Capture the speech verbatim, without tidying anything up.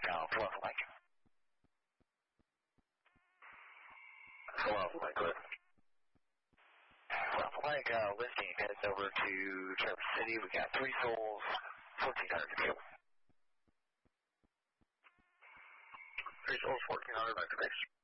Now, Fluff Mike. Fluff Mike, good. Fluff Mike, uh, lifting heads over to Traverse City. We got three souls, fourteen hundred to go. Three souls, fourteen hundred, back to base.